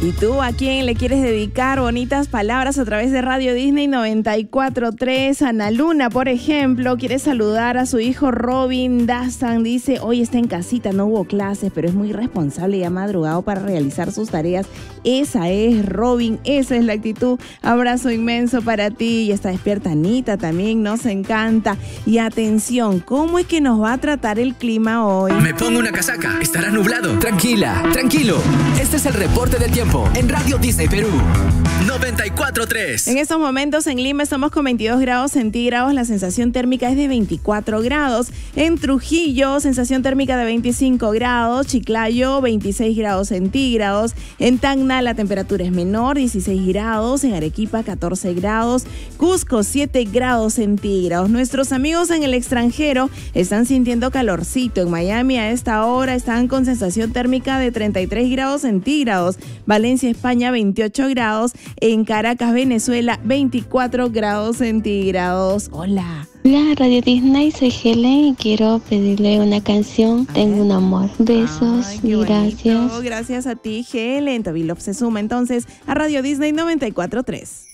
¿Y tú a quién le quieres dedicar bonitas palabras a través de Radio Disney 94.3? Ana Luna, por ejemplo, quiere saludar a su hijo Robin Dastan. Dice, hoy está en casita, no hubo clases, pero es muy responsable y ha madrugado para realizar sus tareas. Esa es Robin, esa es la actitud. Abrazo inmenso para ti. Y está despierta Anita también, nos encanta. Y atención, ¿cómo es que nos va a tratar el clima hoy? Me pongo una casaca, estará nublado. Tranquila, tranquilo. Este es el reporte del tiempo en Radio Disney Perú 94.3. En estos momentos en Lima estamos con 22 grados centígrados, la sensación térmica es de 24 grados. En Trujillo, sensación térmica de 25 grados, Chiclayo 26 grados centígrados, en Tacna la temperatura es menor, 16 grados, en Arequipa 14 grados, Cusco 7 grados centígrados. Nuestros amigos en el extranjero están sintiendo calorcito. En Miami a esta hora están con sensación térmica de 33 grados centígrados, Valencia, España 28 grados, en Caracas, Venezuela 24 grados centígrados. Hola. Hola, Radio Disney, soy Helen y quiero pedirle una canción, Tengo un amor. Besos y gracias. Gracias a ti, Helen. Toby Love se suma entonces a Radio Disney 94.3.